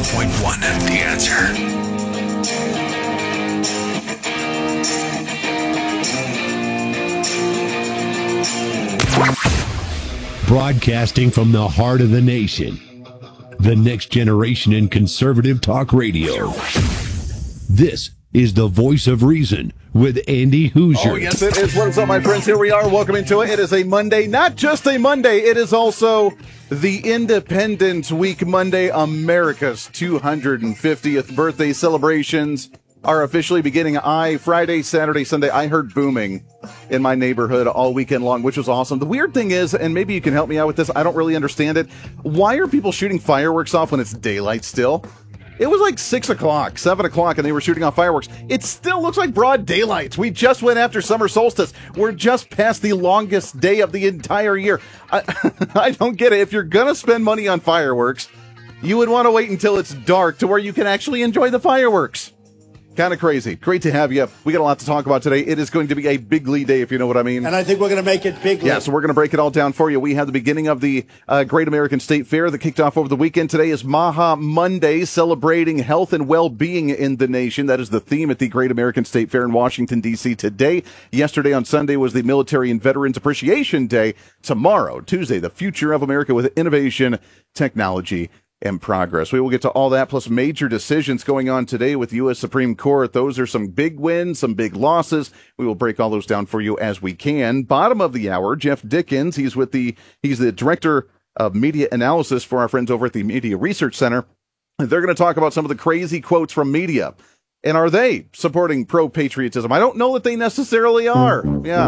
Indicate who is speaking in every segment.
Speaker 1: 101.1, The Answer.
Speaker 2: Broadcasting from the heart of the nation, the next generation in conservative talk radio. This is the Voice of Reason with Andy Hoosier.
Speaker 3: Oh, yes, it is. What's up, my friends? Here we are. Welcome into it. It is a Monday, not just a Monday. It is also the Independence Week Monday. America's 250th birthday celebrations are officially beginning. Friday, Saturday, Sunday, I heard booming in my neighborhood all weekend long, which was awesome. The weird thing is, and maybe you can help me out with this, I don't really understand it. Why are people shooting fireworks off when it's daylight still? It was like 6 o'clock, 7 o'clock, and they were shooting off fireworks. It still looks like broad daylight. We just went after summer solstice. We're just past the longest day of the entire year. I don't get it. If you're going to spend money on fireworks, you would want to wait until it's dark to where you can actually enjoy the fireworks. Kind of crazy. Great to have you. We got a lot to talk about today. It is going to be a bigly day, if you know what I mean.
Speaker 4: And I think we're going to make it bigly.
Speaker 3: Yeah, so we're going to break it all down for you. We have the beginning of the Great American State Fair that kicked off over the weekend. Today is Maha Monday, celebrating health and well-being in the nation. That is the theme at the Great American State Fair in Washington, D.C. today. Yesterday on Sunday was the Military and Veterans Appreciation Day. Tomorrow, Tuesday, the future of America with innovation, technology, and progress. We will get to all that, plus major decisions going on today with the U.S. Supreme Court. Those are some big wins, some big losses. We will break all those down for you as we can. Bottom of the hour, Jeff Dickens. He's the director of media analysis for our friends over at the Media Research Center. They're going to talk about some of the crazy quotes from media. And are they supporting pro-patriotism? I don't know that they necessarily are. Yeah.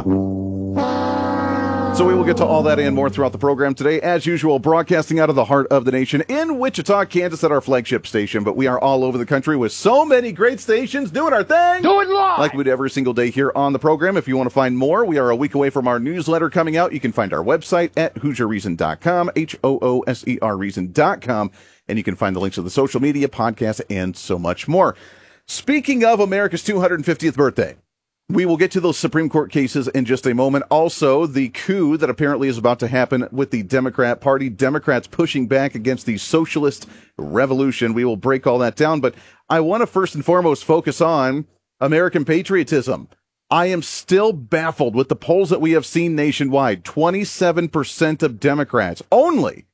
Speaker 3: So we will get to all that and more throughout the program today. As usual, broadcasting out of the heart of the nation in Wichita, Kansas at our flagship station. But we are all over the country with so many great stations doing our thing.
Speaker 4: Do it live!
Speaker 3: Like we do every single day here on the program. If you want to find more, we are a week away from our newsletter coming out. You can find our website at HoosierReason.com, HOOSER Reason.com. And you can find the links to the social media, podcasts, and so much more. Speaking of America's 250th birthday, we will get to those Supreme Court cases in just a moment. Also, the coup that apparently is about to happen with the Democrat Party. Democrats pushing back against the socialist revolution. We will break all that down. But I want to first and foremost focus on American patriotism. I am still baffled with the polls that we have seen nationwide. 27% of Democrats, only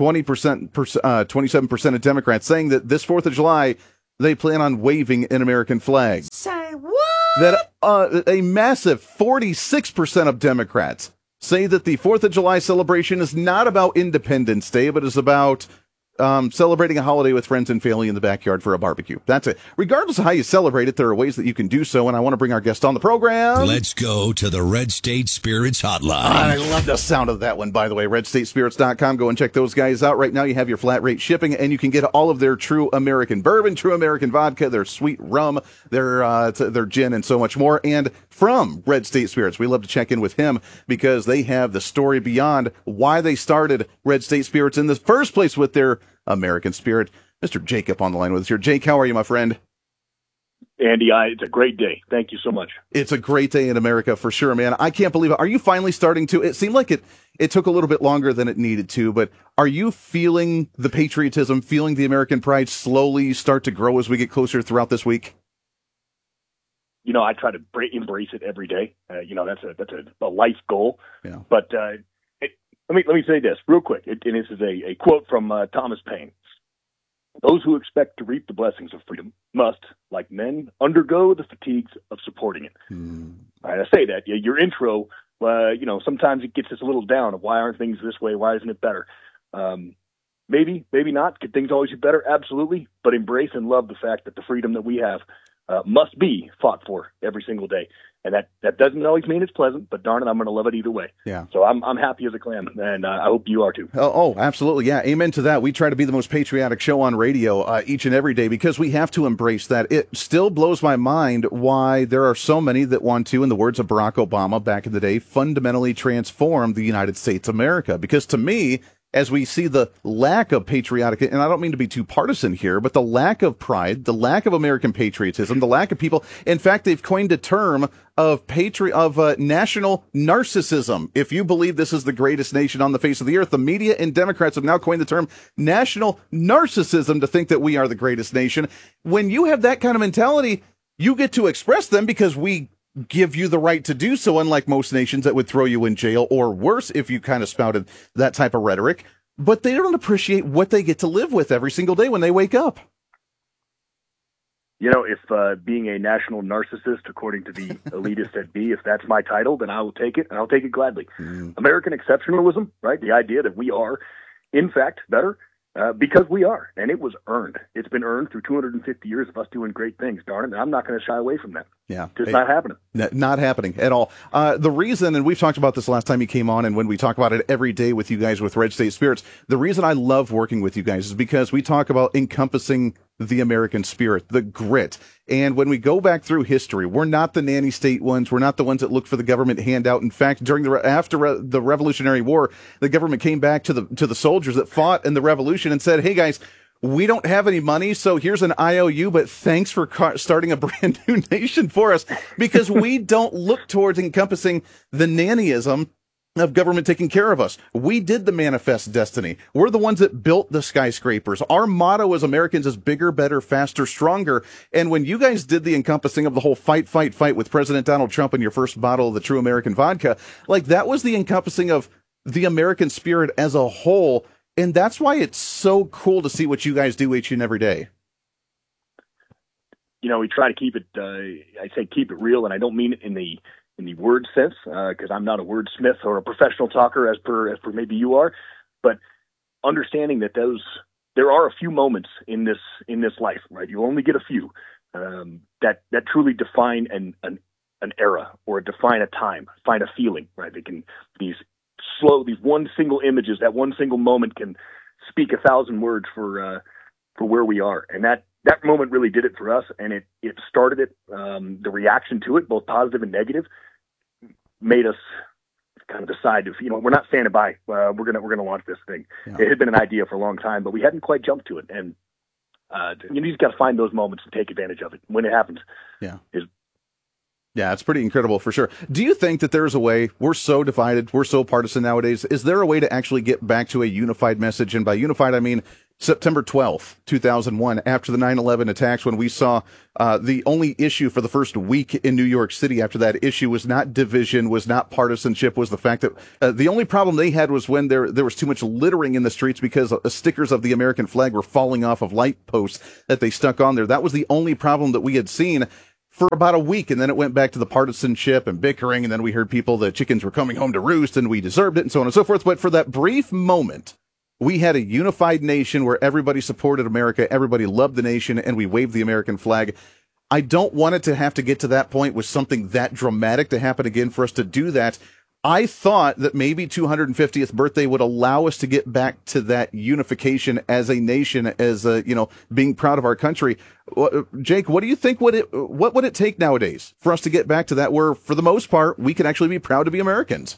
Speaker 3: 27% of Democrats saying that this 4th of July, they plan on waving an American flag.
Speaker 4: Say what?
Speaker 3: That a massive 46% of Democrats say that the 4th of July celebration is not about Independence Day, but is about celebrating a holiday with friends and family in the backyard for a barbecue. That's it. Regardless of how you celebrate it, there are ways that you can do so, and I want to bring our guest on the program.
Speaker 2: Let's go to the Red State Spirits Hotline.
Speaker 3: I love the sound of that one, by the way. RedStateSpirits.com. Go and check those guys out. Right now, you have your flat rate shipping, and you can get all of their true American bourbon, true American vodka, their sweet rum, their gin, and so much more. And from Red State Spirits, we love to check in with him because they have the story beyond why they started Red State Spirits in the first place with their American spirit. Mr. Jacob on the line with us here. Jake, how are you, my friend?
Speaker 5: Andy, it's a great day. Thank you so much.
Speaker 3: It's a great day in America for sure, man. I can't believe it. Are you finally starting to? It seemed like it took a little bit longer than it needed to, but are you feeling the patriotism, feeling the American pride slowly start to grow as we get closer throughout this week?
Speaker 5: You know, I try to embrace it every day. That's a life goal.
Speaker 3: Yeah.
Speaker 5: But let me say this real quick. And this is a quote from Thomas Paine. Those who expect to reap the blessings of freedom must, like men, undergo the fatigues of supporting it. All right, I say that. Your intro, sometimes it gets us a little down of why aren't things this way? Why isn't it better? Maybe not. Could things always be better? Absolutely. But embrace and love the fact that the freedom that we have must be fought for every single day. And that doesn't always mean it's pleasant, but darn it, I'm going to love it either way.
Speaker 3: Yeah.
Speaker 5: So I'm happy as a clam, and I hope you are too.
Speaker 3: Oh, absolutely. Yeah. Amen to that. We try to be the most patriotic show on radio each and every day because we have to embrace that. It still blows my mind why there are so many that want to, in the words of Barack Obama back in the day, fundamentally transform the United States of America. Because to me, as we see the lack of patriotic, and I don't mean to be too partisan here, but the lack of pride, the lack of American patriotism, the lack of people. In fact, they've coined a term of national narcissism. If you believe this is the greatest nation on the face of the earth, the media and Democrats have now coined the term national narcissism to think that we are the greatest nation. When you have that kind of mentality, you get to express them because we give you the right to do so, unlike most nations that would throw you in jail or worse if you kind of spouted that type of rhetoric. But they don't appreciate what they get to live with every single day when they wake up.
Speaker 5: You know, if being a national narcissist, according to the elitist at B, if that's my title, then I will take it, and I'll take it gladly. American exceptionalism, right? The idea that we are, in fact, better because we are, and it was earned. It's been earned through 250 years of us doing great things, darn it, and I'm not going to shy away from that.
Speaker 3: Yeah.
Speaker 5: Just not happening.
Speaker 3: Not happening at all. The reason, and we've talked about this last time you came on, and when we talk about it every day with you guys with Red State Spirits, the reason I love working with you guys is because we talk about encompassing the American spirit, the grit. And when we go back through history, we're not the nanny state ones. We're not the ones that look for the government handout. In fact, after the Revolutionary War, the government came back to the soldiers that fought in the revolution and said, "Hey guys, we don't have any money, so here's an IOU, but thanks for starting a brand new nation for us," because we don't look towards encompassing the nannyism of government taking care of us. We did the manifest destiny. We're the ones that built the skyscrapers. Our motto as Americans is bigger, better, faster, stronger. And when you guys did the encompassing of the whole fight with President Donald Trump and your first bottle of the True American Vodka, like that was the encompassing of the American spirit as a whole. And that's why it's so cool to see what you guys do each and every day.
Speaker 5: You know, we try to keep it, I say keep it real, and I don't mean it in the word sense, because I'm not a wordsmith or a professional talker as per maybe you are, but understanding that there are a few moments in this life, right? You only get a few that truly define an era or define a time, define a feeling, right? They can these one single images, that one single moment can speak 1,000 words for where we are, and that moment really did it for us, and it started it. The reaction to it, both positive and negative, made us kind of decide if, we're not standing by. We're gonna launch this thing. Yeah. It had been an idea for a long time, but we hadn't quite jumped to it. And you just got to find those moments and take advantage of it when it happens.
Speaker 3: Yeah. Yeah, it's pretty incredible for sure. Do you think that there's a way? We're so divided. We're so partisan nowadays. Is there a way to actually get back to a unified message? And by unified, I mean September 12th, 2001, after the 9/11 attacks, when we saw the only issue for the first week in New York City after that issue was not division, was not partisanship, was the fact that the only problem they had was when there was too much littering in the streets because stickers of the American flag were falling off of light posts that they stuck on there. That was the only problem that we had seen for about a week, and then it went back to the partisanship and bickering, and then we heard the chickens were coming home to roost, and we deserved it, and so on and so forth. But for that brief moment, we had a unified nation where everybody supported America, everybody loved the nation, and we waved the American flag. I don't want it to have to get to that point with something that dramatic to happen again for us to do that. I thought that maybe 250th birthday would allow us to get back to that unification as a nation, as being proud of our country. Jake, what do you think? What would it take nowadays for us to get back to that, where, for the most part, we can actually be proud to be Americans?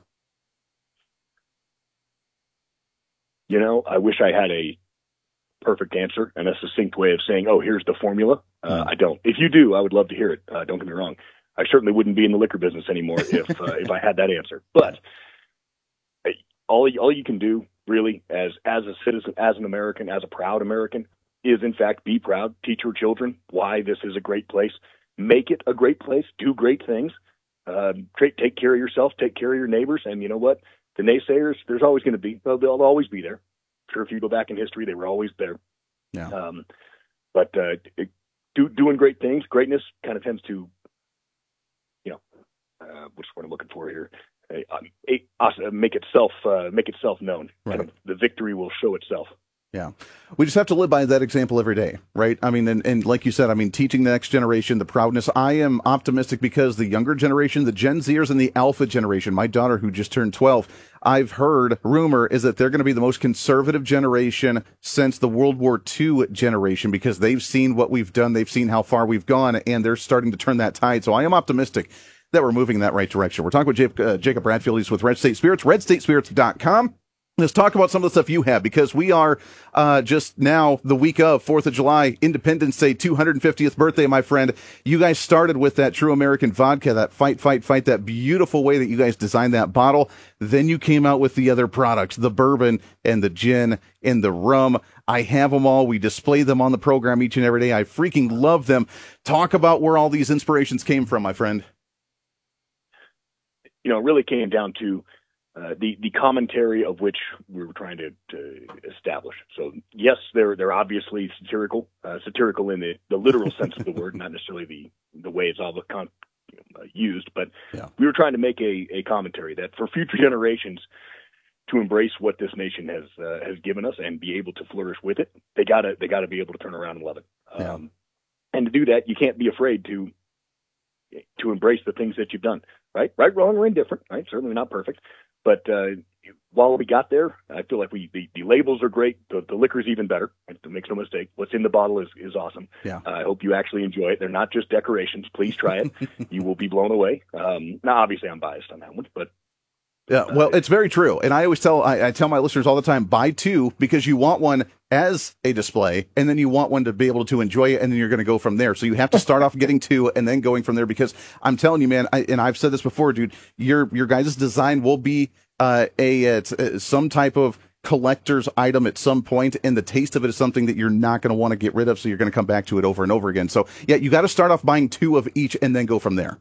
Speaker 5: I wish I had a perfect answer and a succinct way of saying, "Oh, here's the formula." I don't. If you do, I would love to hear it. Don't get me wrong. I certainly wouldn't be in the liquor business anymore if I had that answer. But all you can do, really, as a citizen, as an American, as a proud American, is in fact be proud. Teach your children why this is a great place. Make it a great place. Do great things. Take care of yourself. Take care of your neighbors. And you know what? The naysayers, there's always going to be. They'll always be there. Sure, if you go back in history, they were always there.
Speaker 3: Yeah.
Speaker 5: But doing great things, greatness kind of tends to, what's what I'm looking for here? Make itself known.
Speaker 3: Right.
Speaker 5: Kind of the victory will show itself.
Speaker 3: Yeah. We just have to live by that example every day, right? I mean, and like you said, I mean, teaching the next generation the proudness. I am optimistic because the younger generation, the Gen Zers and the Alpha generation, my daughter who just turned 12, I've heard rumor is that they're going to be the most conservative generation since the World War II generation, because they've seen what we've done. They've seen how far we've gone, and they're starting to turn that tide. So I am optimistic that we're moving in that right direction. We're talking with Jacob Bradfield. He's with Red State Spirits, redstatespirits.com. Let's talk about some of the stuff you have, because we are just now the week of 4th of July, Independence Day, 250th birthday, my friend. You guys started with that True American Vodka, that fight, that beautiful way that you guys designed that bottle. Then you came out with the other products, the bourbon and the gin and the rum. I have them all. We display them on the program each and every day. I freaking love them. Talk about where all these inspirations came from, my friend.
Speaker 5: It really came down to the commentary of which we were trying to establish. So yes, they're obviously satirical in the literal sense of the word, not necessarily the way it's all used, but we were trying to make a commentary that for future generations to embrace what this nation has given us and be able to flourish with it, they gotta be able to turn around and love it. And to do that, you can't be afraid to embrace the things that you've done, right, wrong, or indifferent, right? Certainly not perfect. But while we got there, I feel like the labels are great. The liquor's even better. Makes no mistake. What's in the bottle is awesome. Yeah. I hope you actually enjoy it. They're not just decorations. Please try it. You will be blown away. Now, obviously, I'm biased on that one, but.
Speaker 3: Yeah, well, it's very true. And I always tell my listeners all the time, buy two, because you want one as a display, and then you want one to be able to enjoy it, and then you're going to go from there. So you have to start off getting two and then going from there, because I'm telling you, man, and I've said this before, dude, your guys' design will be some type of collector's item at some point, and the taste of it is something that you're not going to want to get rid of, so you're going to come back to it over and over again. So, yeah, you got to start off buying two of each and then go from there.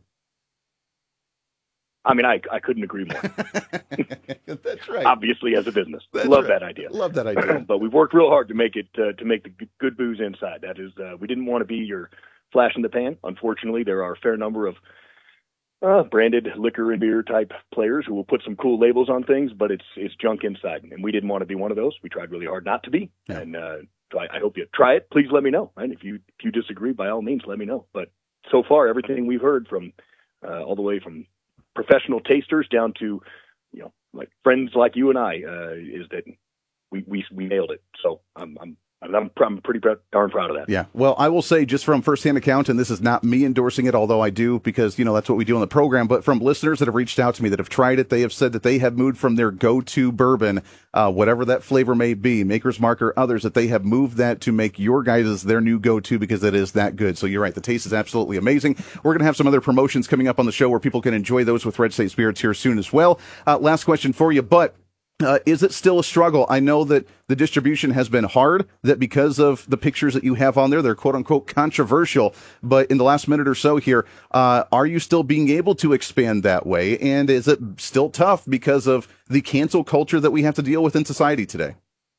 Speaker 5: I mean, I couldn't agree more.
Speaker 3: That's right.
Speaker 5: Obviously, as a business, love that idea.
Speaker 3: Love that idea.
Speaker 5: But we've worked real hard to make it to make the good booze inside. That is, we didn't want to be your flash in the pan. Unfortunately, there are a fair number of branded liquor and beer type players who will put some cool labels on things, but it's junk inside, and we didn't want to be one of those. We tried really hard not to be, and so I hope you try it. Please let me know. And if you disagree, by all means, let me know. But so far, everything we've heard from all the way from professional tasters down to, like friends like you and I, is that we nailed it. So I'm pretty darn proud of that.
Speaker 3: Yeah. Well, I will say, just from firsthand account, and this is not me endorsing it, although I do, because, that's what we do on the program, but from listeners that have reached out to me that have tried it, they have said that they have moved from their go-to bourbon, whatever that flavor may be, Maker's Mark or others, that they have moved that to make your guys' their new go-to, because it is that good. So you're right. The taste is absolutely amazing. We're going to have some other promotions coming up on the show where people can enjoy those with Red State Spirits here soon as well. Last question for you, but is it still a struggle? I know that the distribution has been hard, that because of the pictures that you have on there, they're quote unquote controversial. But in the last minute or so here, are you still being able to expand that way? And is it still tough because of the cancel culture that we have to deal with in society today?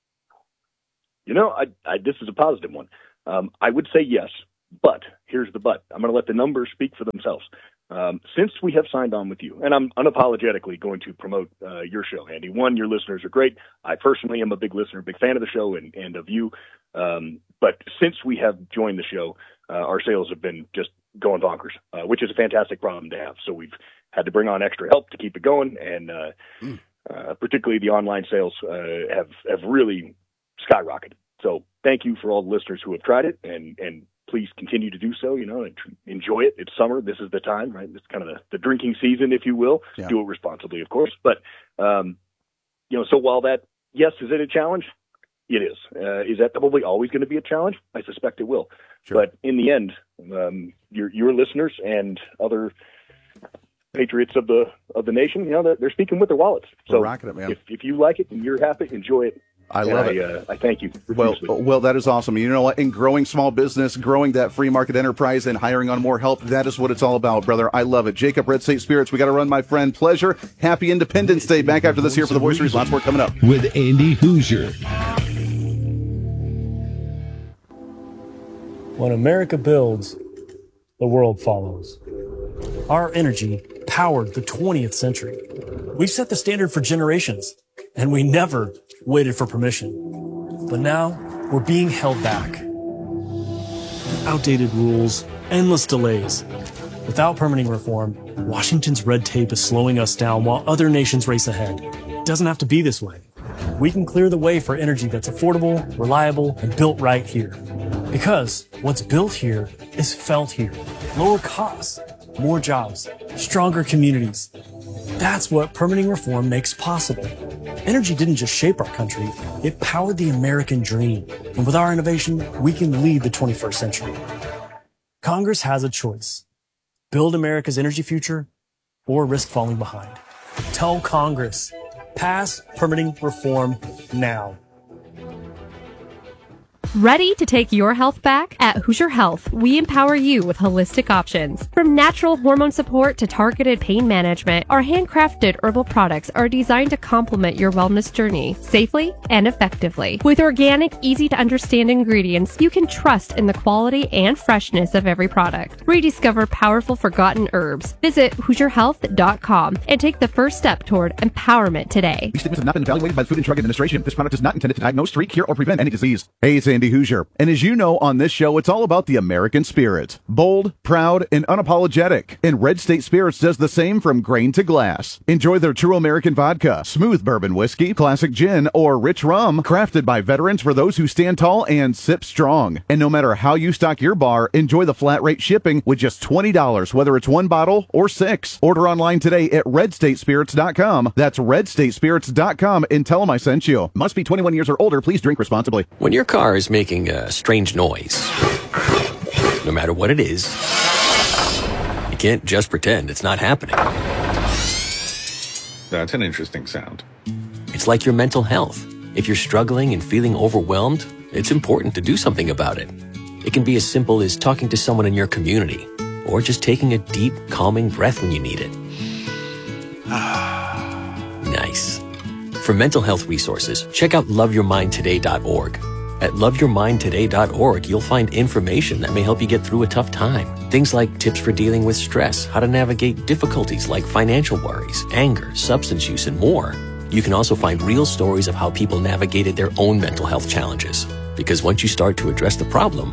Speaker 5: This is a positive one. I would say yes, but here's the but. I'm going to let the numbers speak for themselves. Since we have signed on with you, and I'm unapologetically going to promote your show, Andy. One, your listeners are great. I personally am a big listener, big fan of the show and of you. But since we have joined the show, our sales have been just going bonkers, which is a fantastic problem to have. So we've had to bring on extra help to keep it going, and particularly the online sales have really skyrocketed. So thank you for all the listeners who have tried it, and please continue to do so, and enjoy it. It's summer. This is the time, right? It's kind of the drinking season, if you will. Yeah. Do it responsibly, of course. But, so while that, yes, is it a challenge? It is. Is that probably always going to be a challenge? I suspect it will. Sure. But in the end, your listeners and other patriots of the nation, they're speaking with their wallets. So
Speaker 3: rocking it, man.
Speaker 5: If you like it and you're happy, enjoy it.
Speaker 3: I love it.
Speaker 5: I thank you.
Speaker 3: Well, that is awesome. You know what? In growing small business, growing that free market enterprise, and hiring on more help, that is what it's all about, brother. I love it. Jacob, Red State Spirits, we got to run, my friend. Pleasure. Happy Independence Day. Back after this here for the Voice of Reason. Lots more coming up.
Speaker 2: With Andy Hoosier.
Speaker 4: When America builds, the world follows. Our energy powered the 20th century. We've set the standard for generations, and we never waited for permission. But now, we're being held back. Outdated rules, endless delays. Without permitting reform, Washington's red tape is slowing us down while other nations race ahead. It doesn't have to be this way. We can clear the way for energy that's affordable, reliable, and built right here. Because what's built here is felt here. Lower costs, more jobs, stronger communities. That's what permitting reform makes possible. Energy didn't just shape our country, it powered the American dream. And with our innovation, we can lead the 21st century. Congress has a choice. Build America's energy future or risk falling behind. Tell Congress, pass permitting reform now.
Speaker 6: Ready to take your health back? At Hoosier Health, we empower you with holistic options. From natural hormone support to targeted pain management, our handcrafted herbal products are designed to complement your wellness journey safely and effectively. With organic, easy-to-understand ingredients, you can trust in the quality and freshness of every product. Rediscover powerful forgotten herbs. Visit HoosierHealth.com and take the first step toward empowerment today.
Speaker 7: These statements have not been evaluated by the Food and Drug Administration. This product is not intended to diagnose, treat, cure, or prevent any disease.
Speaker 3: Hey, it's Andy Hoosier. And as you know, on this show, it's all about the American spirit. Bold, proud, and unapologetic. And Red State Spirits does the same from grain to glass. Enjoy their true American vodka, smooth bourbon whiskey, classic gin, or rich rum, crafted by veterans for those who stand tall and sip strong. And no matter how you stock your bar, enjoy the flat rate shipping with just $20, whether it's one bottle or 6. Order online today at redstatespirits.com. That's redstatespirits.com and tell them I sent you. Must be 21 years or older. Please drink responsibly.
Speaker 8: When your car is making a strange noise, no matter what it is, you can't just pretend it's not happening.
Speaker 1: That's an interesting sound.
Speaker 8: It's like your mental health. If you're struggling and feeling overwhelmed, it's important to do something about it. It can be as simple as talking to someone in your community, or just taking a deep, calming breath when you need it. Nice. For mental health resources, check out loveyourmindtoday.org. At loveyourmindtoday.org, you'll find information that may help you get through a tough time. Things like tips for dealing with stress, how to navigate difficulties like financial worries, anger, substance use, and more. You can also find real stories of how people navigated their own mental health challenges. Because once you start to address the problem,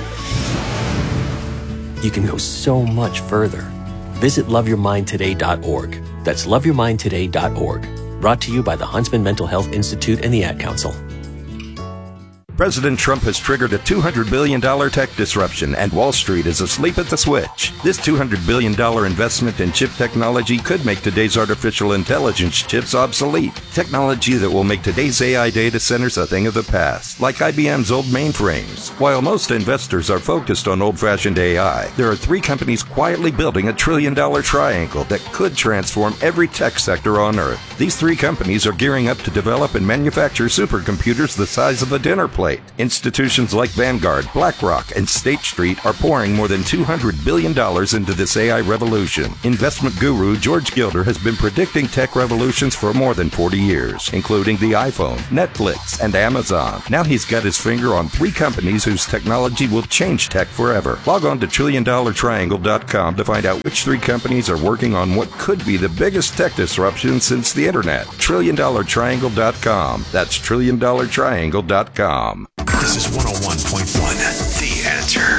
Speaker 8: you can go so much further. Visit loveyourmindtoday.org. That's loveyourmindtoday.org. Brought to you by the Huntsman Mental Health Institute and the Ad Council.
Speaker 9: President Trump has triggered a $200 billion tech disruption, and Wall Street is asleep at the switch. This $200 billion investment in chip technology could make today's artificial intelligence chips obsolete. Technology that will make today's AI data centers a thing of the past, like IBM's old mainframes. While most investors are focused on old-fashioned AI, there are 3 companies quietly building a $1 trillion triangle that could transform every tech sector on Earth. These 3 companies are gearing up to develop and manufacture supercomputers the size of a dinner plate. Institutions like Vanguard, BlackRock, and State Street are pouring more than $200 billion into this AI revolution. Investment guru George Gilder has been predicting tech revolutions for more than 40 years, including the iPhone, Netflix, and Amazon. Now he's got his finger on 3 companies whose technology will change tech forever. Log on to TrillionDollarTriangle.com to find out which 3 companies are working on what could be the biggest tech disruption since the internet. TrillionDollarTriangle.com. That's TrillionDollarTriangle.com.
Speaker 1: This is 101.1, The Answer.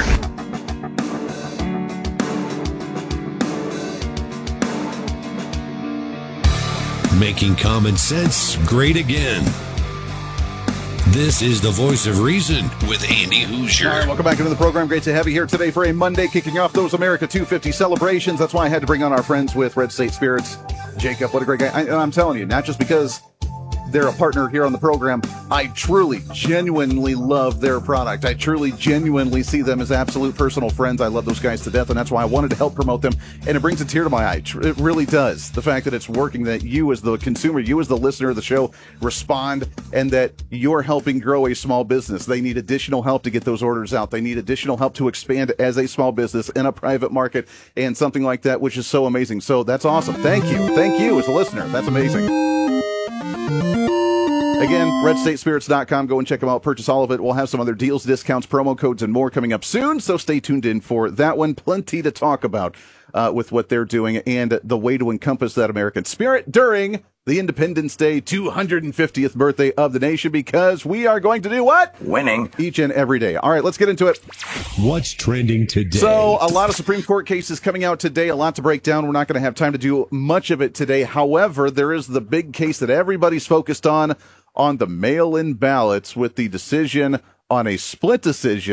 Speaker 2: Making common sense great again. This is the Voice of Reason with Andy Hoosier.
Speaker 3: All right, welcome back into the program. Great to have you here today for a Monday, kicking off those America 250 celebrations. That's why I had to bring on our friends with Red State Spirits. Jacob, what a great guy. I'm telling you, not just because they're a partner here on the program, I truly, genuinely love their product. I truly, genuinely see them as absolute personal friends. I love those guys to death, and that's why I wanted to help promote them. And it brings a tear to my eye. It really does. The fact that it's working, that you as the consumer, you as the listener of the show respond, and that you're helping grow a small business. They need additional help to get those orders out. They need additional help to expand as a small business in a private market and something like that, which is so amazing. So that's awesome. Thank you. Thank you as a listener. That's amazing. Again, redstatespirits.com. Go and check them out. Purchase all of it. We'll have some other deals, discounts, promo codes, and more coming up soon, so stay tuned in for that one. Plenty to talk about with what they're doing and the way to encompass that American spirit during the Independence Day 250th birthday of the nation, because we are going to do what?
Speaker 1: Winning.
Speaker 3: Each and every day. All right, let's get into it.
Speaker 2: What's trending today?
Speaker 3: So, a lot of Supreme Court cases coming out today, a lot to break down. We're not going to have time to do much of it today. However, there is the big case that everybody's focused on the mail-in ballots, with the decision on a split decision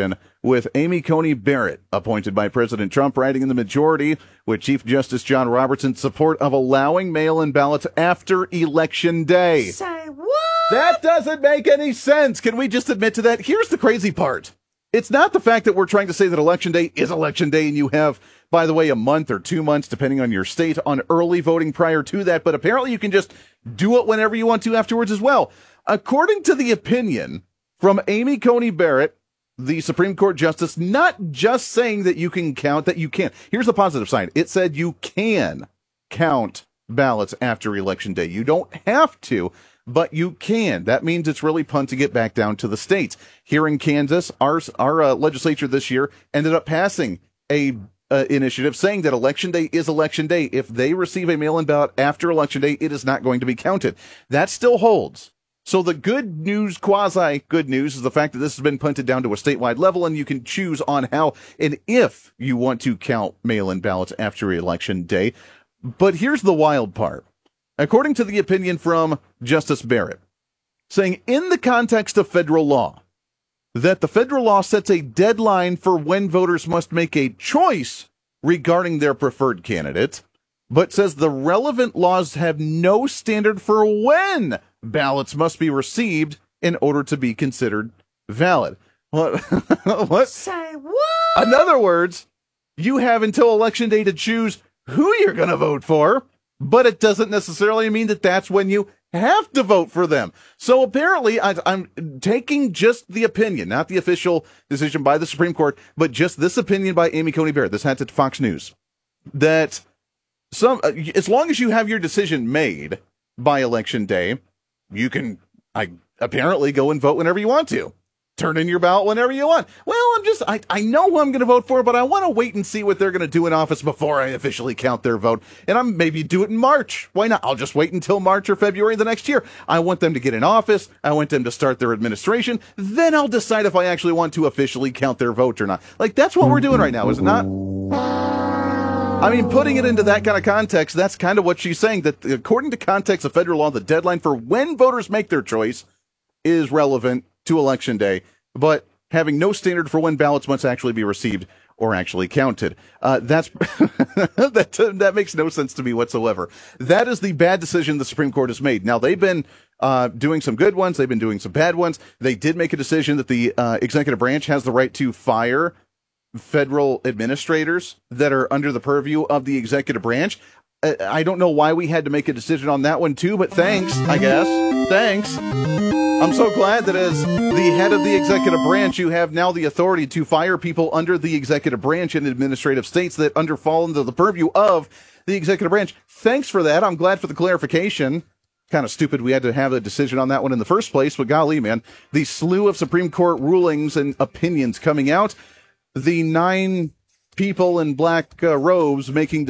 Speaker 3: with Amy Coney Barrett, appointed by President Trump, riding in the majority with Chief Justice John Roberts in support of allowing mail-in ballots after Election Day.
Speaker 10: Say what?
Speaker 3: That doesn't make any sense. Can we just admit to that? Here's the crazy part. It's not the fact that we're trying to say that Election Day is Election Day and you have, by the way, a month or 2 months, depending on your state, on early voting prior to that, but apparently you can just do it whenever you want to afterwards as well. According to the opinion from Amy Coney Barrett, the Supreme Court Justice, not just saying that you can count, that you can. Here's the positive side. It said you can count ballots after Election Day. You don't have to, but you can. That means it's really punting it back down to the states. Here in Kansas, our legislature this year ended up passing a initiative saying that Election Day is Election Day. If they receive a mail-in ballot after Election Day, it is not going to be counted. That still holds. So the good news, quasi-good news, is the fact that this has been punted down to a statewide level, and you can choose on how and if you want to count mail-in ballots after Election Day. But here's the wild part. According to the opinion from Justice Barrett, saying in the context of federal law, that the federal law sets a deadline for when voters must make a choice regarding their preferred candidate, but says the relevant laws have no standard for when ballots must be received in order to be considered valid. What? What?
Speaker 10: Say what?
Speaker 3: In other words, you have until Election Day to choose who you're going to vote for, but it doesn't necessarily mean that that's when you have to vote for them. So apparently, I'm taking just the opinion, not the official decision by the Supreme Court, but just this opinion by Amy Coney Barrett. This had at Fox News, that as long as you have your decision made by Election Day, you can apparently go and vote whenever you want to. Turn in your ballot whenever you want. Well, I know who I'm going to vote for, but I want to wait and see what they're going to do in office before I officially count their vote. And I'm maybe do it in March. Why not? I'll just wait until March or February the next year. I want them to get in office. I want them to start their administration. Then I'll decide if I actually want to officially count their vote or not. Like, that's what we're doing right now, is it not? I mean, putting it into that kind of context, that's kind of what she's saying, that according to context of federal law, the deadline for when voters make their choice is relevant to Election Day, but having no standard for when ballots must actually be received or actually counted. That makes no sense to me whatsoever. That is the bad decision the Supreme Court has made. Now, they've been doing some good ones. They've been doing some bad ones. They did make a decision that the executive branch has the right to fire federal administrators that are under the purview of the executive branch. I don't know why we had to make a decision on that one too, but thanks, I guess. Thanks. I'm so glad that as the head of the executive branch, you have now the authority to fire people under the executive branch in administrative states that fall under the purview of the executive branch. Thanks for that. I'm glad for the clarification. Kind of stupid we had to have a decision on that one in the first place, but golly, man, the slew of Supreme Court rulings and opinions coming out, the 9 people in black robes making